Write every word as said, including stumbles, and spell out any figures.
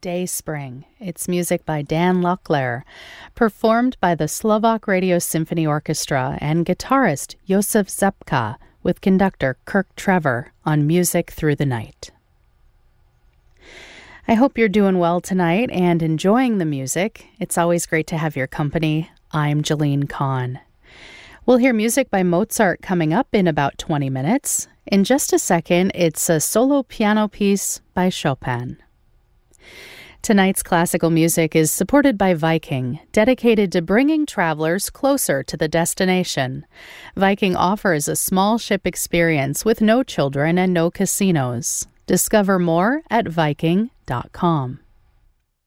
Day Spring. It's music by Dan Locklear, performed by the Slovak Radio Symphony Orchestra and guitarist Josef Zepka with conductor Kirk Trevor on Music Through the Night. I hope you're doing well tonight and enjoying the music. It's always great to have your company. I'm Jolene Kahn. We'll hear music by Mozart coming up in about twenty minutes. In just a second, it's a solo piano piece by Chopin. Tonight's classical music is supported by Viking, dedicated to bringing travelers closer to the destination. Viking offers a small ship experience with no children and no casinos. Discover more at viking dot com.